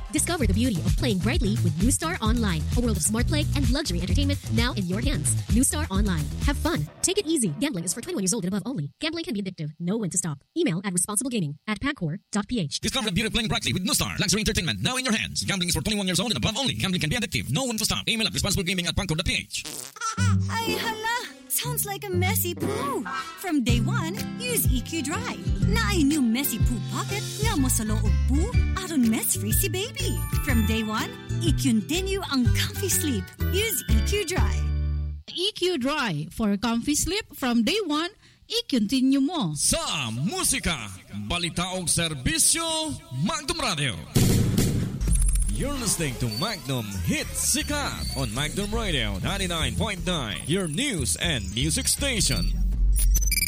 Discover the beauty of playing brightly with New Star Online, a world of smart play and luxury entertainment now in your hands. New Star Online. Have fun. Take it easy. Gambling is for 21 years old and above only. Gambling can be addictive. Know when to stop. Email at responsiblegaming@pagcor.ph. Discover the beauty of playing brightly with New Star luxury entertainment now in your hands. Gambling is for 21 years old and above only. Gambling can be addictive. Know when to stop. Email at responsiblegaming@pagcor.ph. Ay, hala! Sounds like a messy poo. From day one, use EQ Dry. Na ay new messy poo pocket nga mo sa loob poo aron mess-free si baby. From day one, i-continue ang comfy sleep. Use EQ Dry. EQ Dry for comfy sleep from day one. I-continue mo. Sa musika, balita og serbisyo, Magnum Radio. You're listening to Magnum Hits Sikat on Magnum Radio 99.9, your news and music station.